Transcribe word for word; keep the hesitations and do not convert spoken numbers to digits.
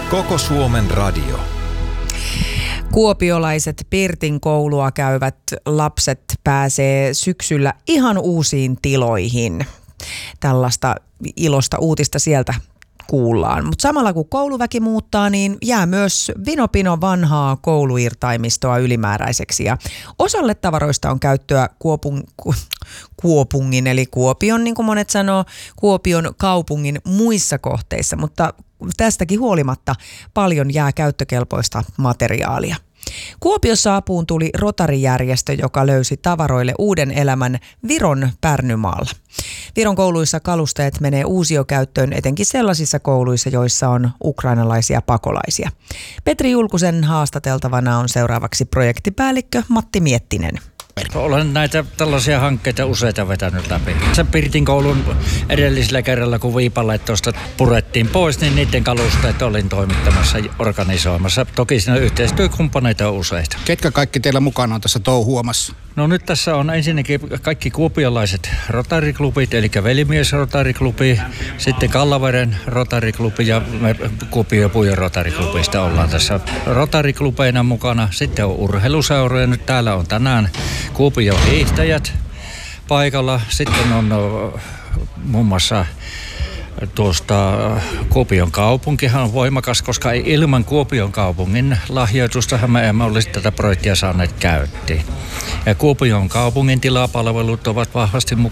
Koko Suomen radio. Kuopiolaiset Pirtin koulua käyvät lapset pääsee syksyllä ihan uusiin tiloihin. Tällaista ilosta uutista sieltä kuullaan. Mutta samalla kun kouluväki muuttaa, niin jää myös vinopino vanhaa kouluirtaimistoa ylimääräiseksi. Ja osalle tavaroista on käyttöä Kuopun, ku, Kuopungin, eli Kuopion, niin kuin monet sanoo, Kuopion kaupungin muissa kohteissa. Mutta tästäkin huolimatta paljon jää käyttökelpoista materiaalia. Kuopiossa apuun tuli Rotary-järjestö, joka löysi tavaroille uuden elämän Viron Pärnymaalla. Viron kouluissa kalusteet menee uusiokäyttöön etenkin sellaisissa kouluissa, joissa on ukrainalaisia pakolaisia. Petri Julkusen haastateltavana on seuraavaksi projektipäällikkö Matti Miettinen. Olen näitä tällaisia hankkeita useita vetänyt läpi. Sen Pirtin koulun edellisellä kerralla, kun viipalaitteesta purettiin pois, niin niiden kalusteet olin toimittamassa, organisoimassa. Toki siinä yhteistyökumppaneita on useita. Ketkä kaikki teillä mukana on tässä touhuamassa? No nyt tässä on ensinnäkin kaikki kuopiolaiset Rotary-klubit, eli Velimies Rotary-klubi, sitten Kallaveren Rotary-klubi ja me Kuopio ja Pujon Rotary-klubista ollaan tässä Rotary-klubeina mukana. Sitten on urheiluseuroja, nyt täällä on tänään Kuopion hiihtäjät paikalla. Sitten on muun muassa tuosta Kuopion kaupunkihan on voimakas, koska ilman Kuopion kaupungin lahjoitustahan me emme olisi tätä projektia saaneet käyttiin. Ja Kuopion kaupungin tilapalvelut ovat vahvasti mukana.